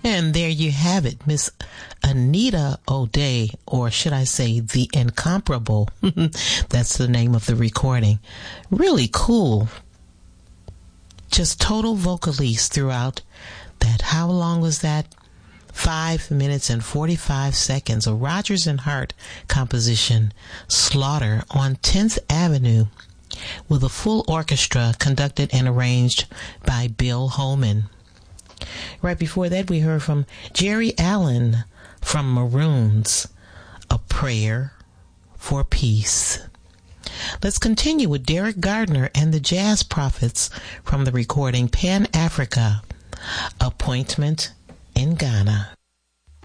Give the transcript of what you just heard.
And there you have it, Miss Anita O'Day, or should I say the Incomparable. That's the name of the recording. Really cool. Just total vocalese throughout that. How long was that? 5 minutes and 45 seconds. A Rodgers and Hart composition, Slaughter, on 10th Avenue, with a full orchestra conducted and arranged by Bill Holman. Right before that, we heard from Jerry Allen from Maroons, A Prayer for Peace. Let's continue with Derek Gardner and the Jazz Prophets from the recording Pan Africa, Appointment in Ghana.